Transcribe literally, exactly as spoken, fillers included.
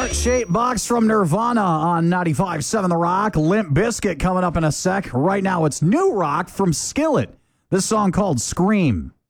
Heart-shaped box from Nirvana on ninety-five point seven The Rock. Limp Bizkit coming up in a sec. Right now, it's new rock from Skillet. This song called Scream.